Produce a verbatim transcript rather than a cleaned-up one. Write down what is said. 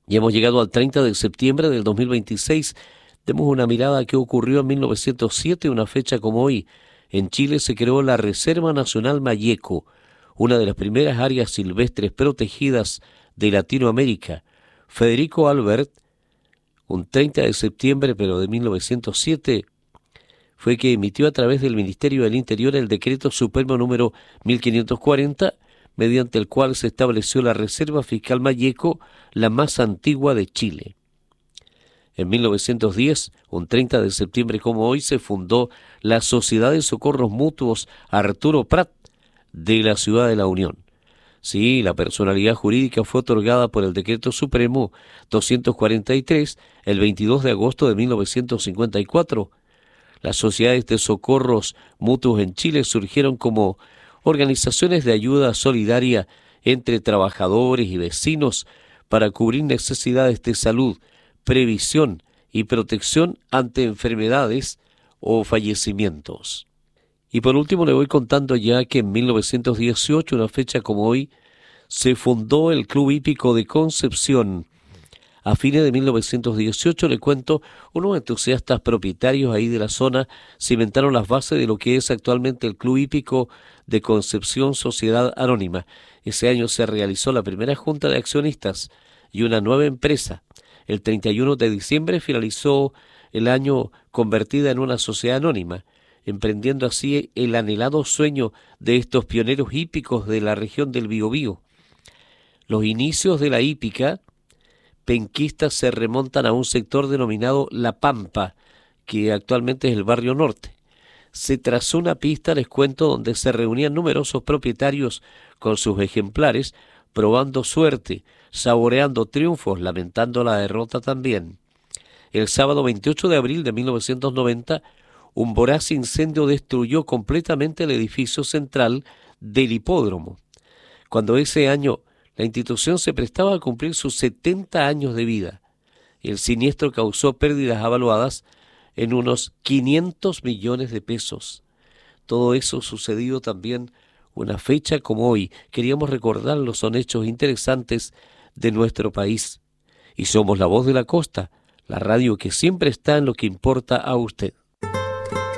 Y hemos llegado al treinta de septiembre del dos mil veintiséis. Demos una mirada a qué ocurrió en mil novecientos siete, una fecha como hoy. En Chile se creó la Reserva Nacional Mayeco, una de las primeras áreas silvestres protegidas de Latinoamérica. Federico Albert, un treinta de septiembre pero de mil novecientos siete, fue que emitió a través del Ministerio del Interior el Decreto Supremo número mil quinientos cuarenta, mediante el cual se estableció la Reserva Fiscal Mayeco, la más antigua de Chile. En mil novecientos diez, un treinta de septiembre como hoy, se fundó la Sociedad de Socorros Mutuos Arturo Prat de la Ciudad de la Unión. Sí, la personalidad jurídica fue otorgada por el Decreto Supremo doscientos cuarenta y tres el veintidós de agosto de mil novecientos cincuenta y cuatro. Las sociedades de socorros mutuos en Chile surgieron como organizaciones de ayuda solidaria entre trabajadores y vecinos para cubrir necesidades de salud, previsión y protección ante enfermedades o fallecimientos. Y por último le voy contando ya que en mil novecientos dieciocho, una fecha como hoy, se fundó el Club Hípico de Concepción. A fines de mil novecientos dieciocho, le cuento, unos entusiastas propietarios ahí de la zona cimentaron las bases de lo que es actualmente el Club Hípico de Concepción Sociedad Anónima. Ese año se realizó la primera junta de accionistas y una nueva empresa. El treinta y uno de diciembre finalizó el año convertida en una sociedad anónima, emprendiendo así el anhelado sueño de estos pioneros hípicos de la región del Biobío. Los inicios de la hípica penquista se remontan a un sector denominado La Pampa, que actualmente es el barrio norte. Se trazó una pista, les cuento, donde se reunían numerosos propietarios con sus ejemplares, probando suerte, saboreando triunfos, lamentando la derrota también. El sábado veintiocho de abril de mil novecientos noventa, un voraz incendio destruyó completamente el edificio central del hipódromo. Cuando ese año la institución se prestaba a cumplir sus setenta años de vida, el siniestro causó pérdidas avaluadas en unos quinientos millones de pesos. Todo eso sucedió también una fecha como hoy. Queríamos recordarlo, son hechos interesantes de nuestro país. Y somos la voz de la costa, la radio que siempre está en lo que importa a usted.